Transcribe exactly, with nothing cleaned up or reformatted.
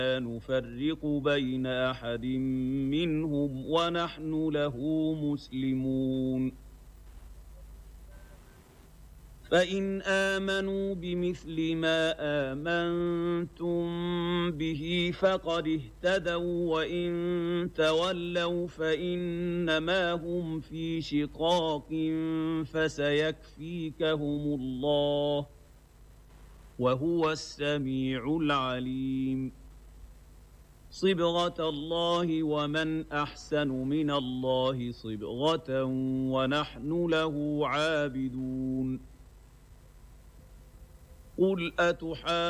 نفرق بين أحد منهم ونحن له مسلمون فإن آمنوا بمثل ما آمنتم به فقد اهتدوا وإن تولوا فإنما هم في شقاق فسيكفيكهم الله وهو السميع العليم صبغة الله ومن أحسن من الله صبغة ونحن له عابدون قل أتحاجون